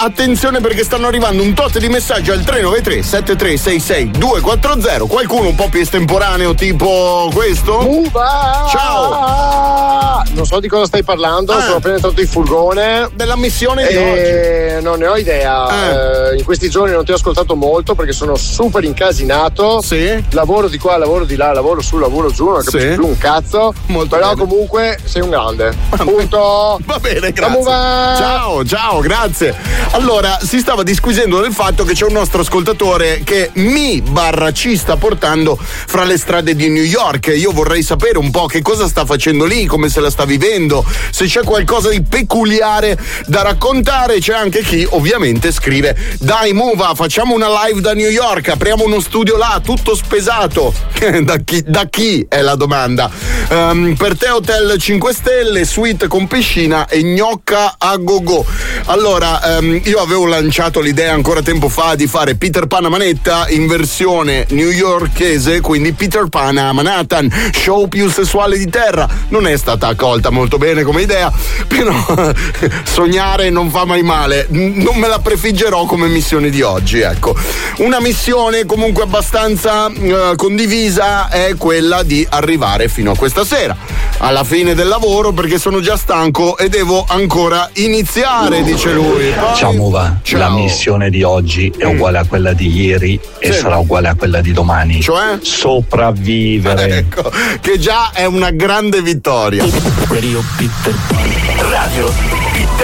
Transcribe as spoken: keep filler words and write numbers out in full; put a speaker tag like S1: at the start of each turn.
S1: attenzione perché stanno arrivando un tot di messaggi al tre nove tre sette tre sei sei due quattro zero. Qualcuno un po' più estemporaneo, tipo questo?
S2: Uva!
S1: Ciao!
S2: Non so di cosa stai parlando,
S1: ah.
S2: sono appena entrato in furgone.
S1: Della missione di
S2: e...
S1: oggi.
S2: Non ne ho idea.
S1: Ah.
S2: Eh, in questi giorni non ti ho ascoltato molto perché sono super incasinato.
S1: Sì.
S2: Lavoro di qua, lavoro di là, lavoro su, lavoro giù, non capisco
S1: sì.
S2: più un cazzo.
S1: Molto
S2: Però
S1: bene.
S2: comunque sei un grande. Punto.
S1: Va bene, grazie. Ciao, ciao, grazie. Allora, si stava disquisendo del fatto che c'è un nostro ascoltatore che mi barra ci sta portando fra le strade di New York. Io vorrei sapere un po' che cosa sta facendo lì, come se la sta vivendo, se c'è qualcosa di peculiare da raccontare. C'è anche chi ovviamente scrive: dai Muva, facciamo una live da New York, apriamo uno studio là, tutto spesato. da, chi, da chi è la domanda? Um, per te hotel cinque stelle, suite con piscina e gnocca a go-go. Allora, um, io avevo lanciato l'idea ancora tempo fa di fare Peter Pan a manetta in versione newyorkese, quindi Peter Pan a Manhattan, show più sessuale di terra. Non è stata accolta molto bene come idea, però sognare non fa mai male. Non me la prefiggerò come missione di oggi, ecco. Una missione comunque abbastanza uh, condivisa è quella di arrivare fino a questa sera, alla fine del lavoro, perché sono già stanco e devo ancora iniziare, dice lui. Poi...
S3: Ciao Muva,
S1: Ciao.
S3: La missione di oggi è uguale a quella di ieri e
S1: sì.
S3: sarà uguale a quella di domani.
S1: Cioè?
S3: Sopravvivere.
S1: Ecco, che già è una grande vittoria.
S4: Radio Peter Pan. Radio Peter